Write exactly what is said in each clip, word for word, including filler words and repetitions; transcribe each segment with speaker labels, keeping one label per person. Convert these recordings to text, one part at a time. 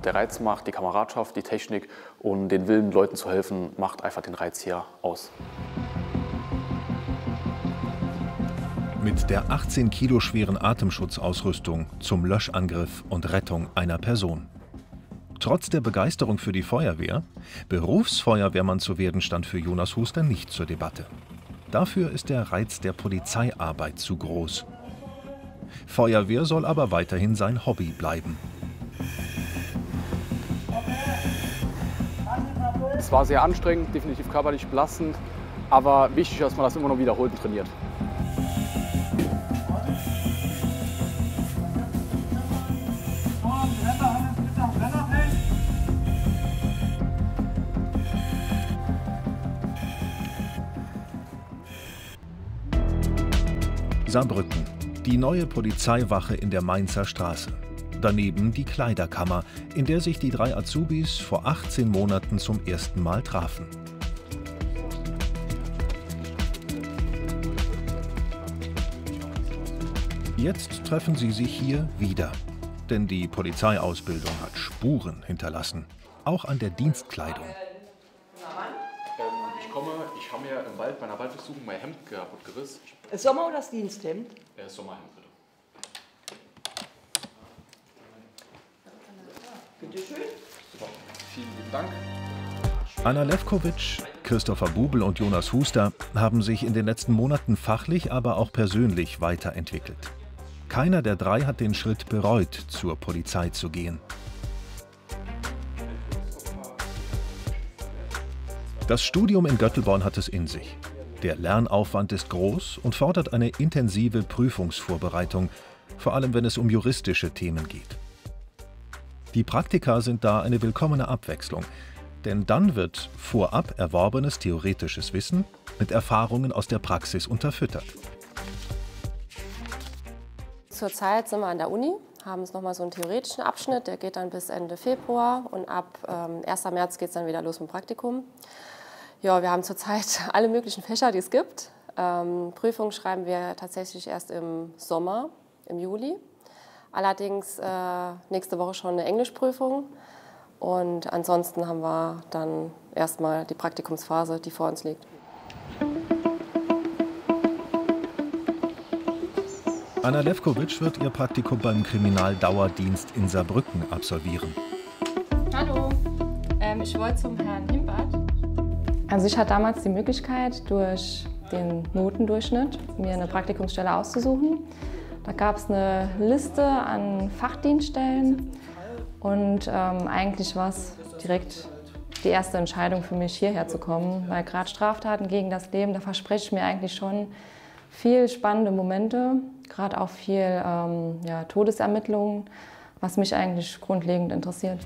Speaker 1: Der Reiz macht die Kameradschaft, die Technik und den Willen, Leuten zu helfen, macht einfach den Reiz hier aus.
Speaker 2: Mit der achtzehn Kilo schweren Atemschutzausrüstung zum Löschangriff und Rettung einer Person. Trotz der Begeisterung für die Feuerwehr, Berufsfeuerwehrmann zu werden, stand für Jonas Huster nicht zur Debatte. Dafür ist der Reiz der Polizeiarbeit zu groß. Feuerwehr soll aber weiterhin sein Hobby bleiben.
Speaker 1: Es war sehr anstrengend, definitiv körperlich belastend, aber wichtig, dass man das immer noch wiederholt und trainiert.
Speaker 2: Saarbrücken, die neue Polizeiwache in der Mainzer Straße. Daneben die Kleiderkammer, in der sich die drei Azubis vor achtzehn Monaten zum ersten Mal trafen. Jetzt treffen sie sich hier wieder, denn die Polizeiausbildung hat Spuren hinterlassen, auch an der Dienstkleidung.
Speaker 1: Ich komme, ich habe mir im Wald bei einer Walddurchsuchung mein Hemd kaputt gerissen.
Speaker 3: Sommer- oder das Diensthemd?
Speaker 1: Ja, Sommerhemd, bitte.
Speaker 3: Bitte schön.
Speaker 1: Super. Vielen lieben Dank.
Speaker 2: Anna Lewkowitsch, Christopher Bubel und Jonas Huster haben sich in den letzten Monaten fachlich, aber auch persönlich weiterentwickelt. Keiner der drei hat den Schritt bereut, zur Polizei zu gehen. Das Studium in Göttelborn hat es in sich. Der Lernaufwand ist groß und fordert eine intensive Prüfungsvorbereitung, vor allem wenn es um juristische Themen geht. Die Praktika sind da eine willkommene Abwechslung, denn dann wird vorab erworbenes theoretisches Wissen mit Erfahrungen aus der Praxis unterfüttert.
Speaker 4: Zurzeit sind wir an der Uni, haben es nochmal so einen theoretischen Abschnitt, der geht dann bis Ende Februar und ab ähm, ersten März geht es dann wieder los mit dem Praktikum. Ja, wir haben zurzeit alle möglichen Fächer, die es gibt. Ähm, Prüfungen schreiben wir tatsächlich erst im Sommer, im Juli. Allerdings äh, nächste Woche schon eine Englischprüfung. Und ansonsten haben wir dann erstmal die Praktikumsphase, die vor uns liegt.
Speaker 2: Anna Lewkowitsch wird ihr Praktikum beim Kriminaldauerdienst in Saarbrücken absolvieren.
Speaker 5: Hallo, ähm, ich wollte zum Herrn Himbart.
Speaker 4: Also ich hatte damals die Möglichkeit, durch den Notendurchschnitt mir eine Praktikumsstelle auszusuchen. Da gab es eine Liste an Fachdienststellen und ähm, eigentlich war es direkt die erste Entscheidung für mich, hierher zu kommen, weil gerade Straftaten gegen das Leben, da verspreche ich mir eigentlich schon viel spannende Momente, gerade auch viel ähm, ja, Todesermittlungen, was mich eigentlich grundlegend interessiert.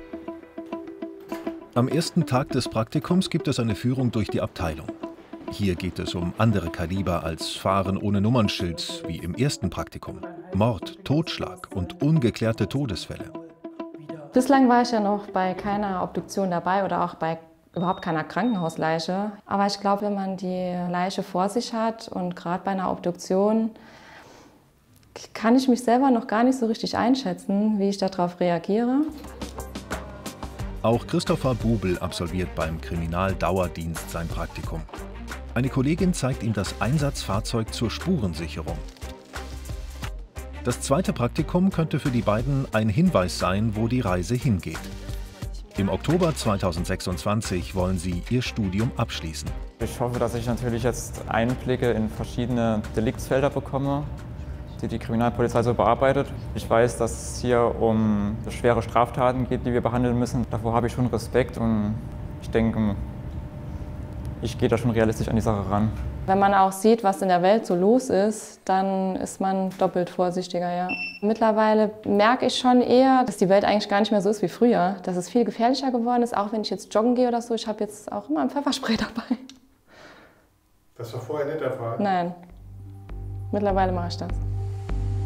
Speaker 2: Am ersten Tag des Praktikums gibt es eine Führung durch die Abteilung. Hier geht es um andere Kaliber als Fahren ohne Nummernschild, wie im ersten Praktikum. Mord, Totschlag und ungeklärte Todesfälle.
Speaker 4: Bislang war ich ja noch bei keiner Obduktion dabei oder auch bei überhaupt keiner Krankenhausleiche. Aber ich glaube, wenn man die Leiche vor sich hat und gerade bei einer Obduktion, kann ich mich selber noch gar nicht so richtig einschätzen, wie ich darauf reagiere.
Speaker 2: Auch Christopher Bubel absolviert beim Kriminaldauerdienst sein Praktikum. Eine Kollegin zeigt ihm das Einsatzfahrzeug zur Spurensicherung. Das zweite Praktikum könnte für die beiden ein Hinweis sein, wo die Reise hingeht. Im Oktober zweitausendsechsundzwanzig wollen sie ihr Studium abschließen.
Speaker 6: Ich hoffe, dass ich natürlich jetzt Einblicke in verschiedene Deliktsfelder bekomme, die die Kriminalpolizei so bearbeitet. Ich weiß, dass es hier um schwere Straftaten geht, die wir behandeln müssen. Davor habe ich schon Respekt und ich denke, ich gehe da schon realistisch an die Sache ran.
Speaker 4: Wenn man auch sieht, was in der Welt so los ist, dann ist man doppelt vorsichtiger, ja. Mittlerweile merke ich schon eher, dass die Welt eigentlich gar nicht mehr so ist wie früher. Dass es viel gefährlicher geworden ist, auch wenn ich jetzt joggen gehe oder so. Ich habe jetzt auch immer ein Pfefferspray dabei.
Speaker 7: Das war vorher nicht der Fall?
Speaker 4: Nein, mittlerweile mache ich das.